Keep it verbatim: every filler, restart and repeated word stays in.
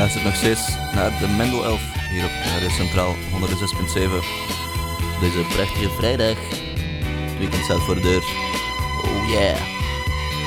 luistert nog steeds naar de Mendel elf hier op Radio Centraal honderd zes komma zeven. Deze prachtige vrijdag. Het weekend staat voor de deur. Oh yeah.